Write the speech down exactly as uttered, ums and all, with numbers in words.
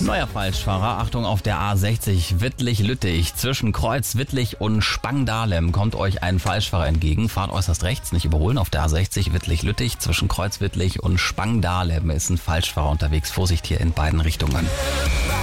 Neuer Falschfahrer, Achtung, auf der A sechzig Wittlich-Lüttich. Zwischen Kreuz Wittlich und Spangdahlem kommt euch ein Falschfahrer entgegen. Fahrt äußerst rechts, nicht überholen. Auf der A sechzig Wittlich-Lüttich. Zwischen Kreuz Wittlich und Spangdahlem ist ein Falschfahrer unterwegs. Vorsicht hier in beiden Richtungen.